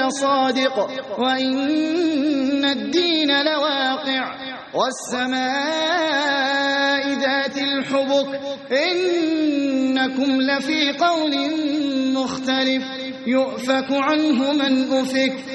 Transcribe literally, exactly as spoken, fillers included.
لصادق وإن الدين لواقع والسماء ذات الحبك إنكم لفي قول مختلف يؤفك عنه من أفك